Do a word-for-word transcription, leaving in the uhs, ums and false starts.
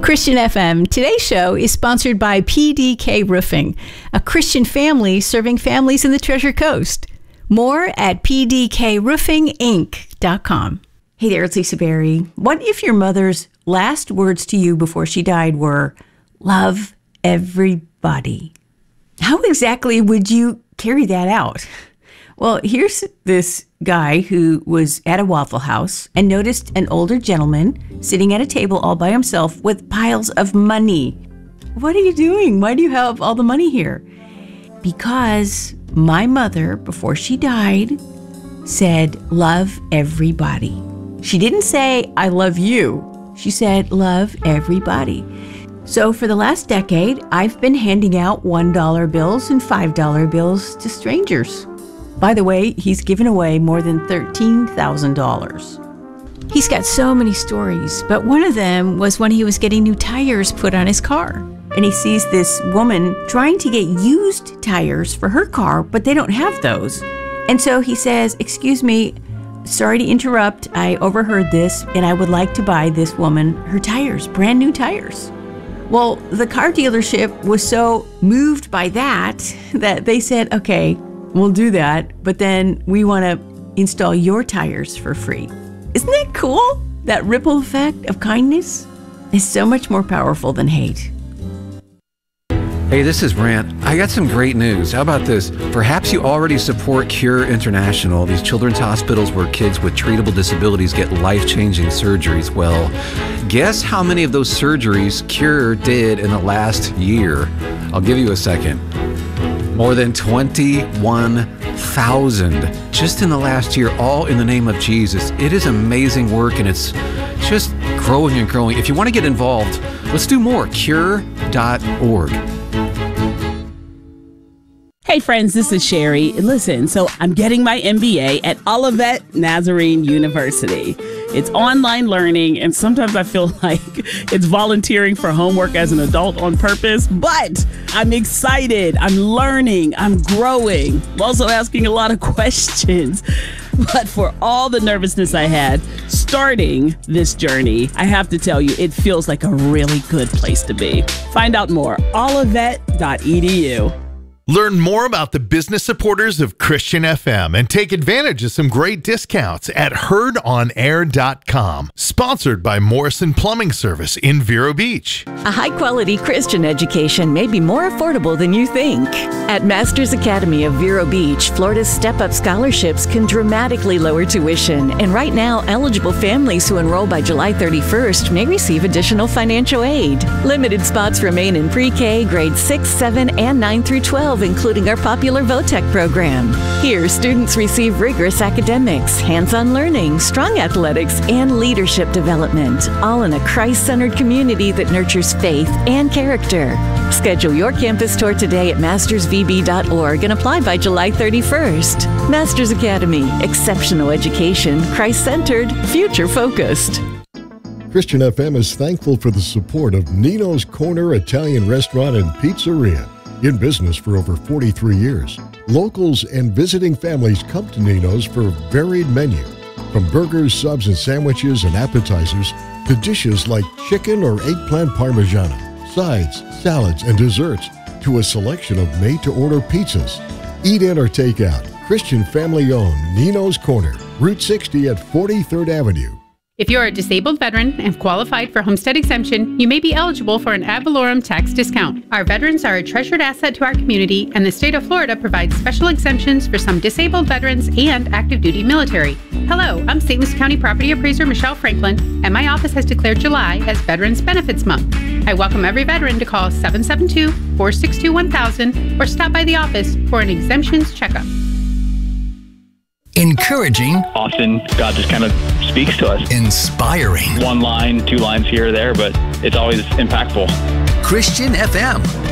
Christian F M. Today's show is sponsored by P D K Roofing, a Christian family serving families in the Treasure Coast. More at p d k roofing inc dot com. Hey there, it's Lisa Berry. What if your mother's last words to you before she died were, love everybody? How exactly would you carry that out? Well, here's this guy who was at a Waffle House and noticed an older gentleman sitting at a table all by himself with piles of money. What are you doing? Why do you have all the money here? Because my mother, before she died, said, love everybody. She didn't say, I love you. She said, love everybody. So for the last decade, I've been handing out one dollar bills and five dollar bills to strangers. By the way, he's given away more than thirteen thousand dollars. He's got so many stories, but one of them was when he was getting new tires put on his car. And he sees this woman trying to get used tires for her car, but they don't have those. And so he says, excuse me, sorry to interrupt. I overheard this, and I would like to buy this woman her tires, brand new tires. Well, the car dealership was so moved by that that they said, okay, we'll do that, but then we want to install your tires for free. Isn't that cool? That ripple effect of kindness is so much more powerful than hate. Hey, this is Brant. I got some great news. How about this? Perhaps you already support Cure International, these children's hospitals where kids with treatable disabilities get life-changing surgeries. Well, guess how many of those surgeries Cure did in the last year? I'll give you a second. More than twenty-one thousand just in the last year, all in the name of Jesus. It is amazing work, and it's just growing and growing. If you want to get involved, let's do more. cure dot org. Hey friends, this is Sherry. Listen, so I'm getting my M B A at Olivet Nazarene University. It's online learning, and sometimes I feel like it's volunteering for homework as an adult on purpose, but I'm excited. I'm learning. I'm growing. I'm also asking a lot of questions. But for all the nervousness I had starting this journey, I have to tell you, it feels like a really good place to be. Find out more, olivet dot e d u. Learn more about the business supporters of Christian F M and take advantage of some great discounts at heard on air dot com. Sponsored by Morrison Plumbing Service in Vero Beach. A high-quality Christian education may be more affordable than you think. At Masters Academy of Vero Beach, Florida's Step-Up Scholarships can dramatically lower tuition. And right now, eligible families who enroll by July thirty-first may receive additional financial aid. Limited spots remain in pre-K, grades six, seven, and nine through twelve, including our popular VOTEC program. Here, students receive rigorous academics, hands-on learning, strong athletics, and leadership development, all in a Christ-centered community that nurtures faith and character. Schedule your campus tour today at masters v b dot org and apply by July thirty-first. Masters Academy, exceptional education, Christ-centered, future-focused. Christian F M is thankful for the support of Nino's Corner Italian Restaurant and Pizzeria. In business for over forty-three years, locals and visiting families come to Nino's for a varied menu, from burgers, subs, and sandwiches and appetizers to dishes like chicken or eggplant parmigiana, sides, salads, and desserts, to a selection of made-to-order pizzas. Eat in or take out. Christian family-owned Nino's Corner, Route sixty at forty-third Avenue. If you're a disabled veteran and qualified for homestead exemption, you may be eligible for an ad valorem tax discount. Our veterans are a treasured asset to our community, and the state of Florida provides special exemptions for some disabled veterans and active duty military. Hello, I'm Saint Louis County Property Appraiser Michelle Franklin, and my office has declared July as Veterans Benefits Month. I welcome every veteran to call seven seven two, four six two, one thousand or stop by the office for an exemptions checkup. Encouraging. Often God just kind of speaks to us. Inspiring. One line, two lines here or there, but it's always impactful. Christian F M.